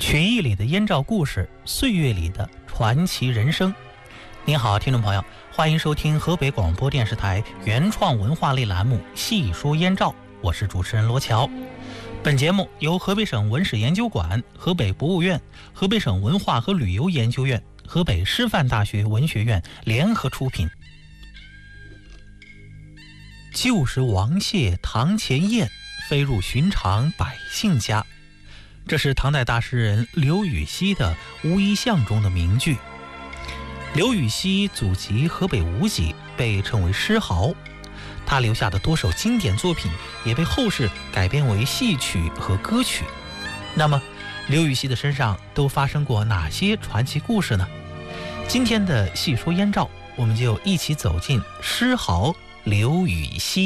曲艺里的燕赵故事，岁月里的传奇人生。您好，听众朋友，欢迎收听河北广播电视台原创文化类栏目《细说燕赵》，我是主持人罗乔。本节目由河北省文史研究馆、河北博物院、河北省文化和旅游研究院、河北师范大学文学院联合出品。旧时王谢堂前燕，飞入寻常百姓家。这是唐代大诗人刘禹锡的《乌衣巷》中的名句。刘禹锡祖籍河北无锡，被称为诗豪。他留下的多首经典作品也被后世改编为戏曲和歌曲。那么，刘禹锡的身上都发生过哪些传奇故事呢？今天的细说燕赵，我们就一起走进诗豪刘禹锡。